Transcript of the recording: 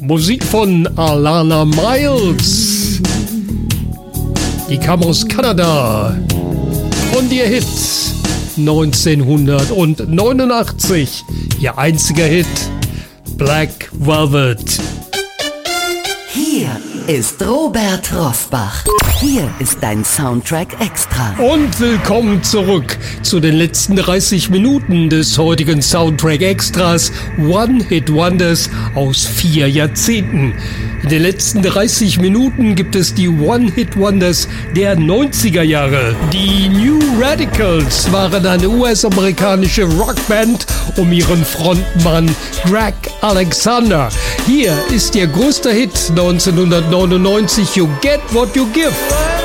Musik von Alana Miles. Die kam aus Kanada. Von ihr Hit 1989. Ihr einziger Hit, Black Velvet. Hier ist Robert Rossbach. Hier ist dein Soundtrack Extra. Und willkommen zurück zu den letzten 30 Minuten des heutigen Soundtrack Extras One-Hit Wonders aus 4 Jahrzehnten. In den letzten 30 Minuten gibt es die One-Hit Wonders der 90er Jahre. Die New Radicals waren eine US-amerikanische Rockband um ihren Frontmann Greg Alexander. Hier ist ihr größter Hit 1999, You Get What You Give.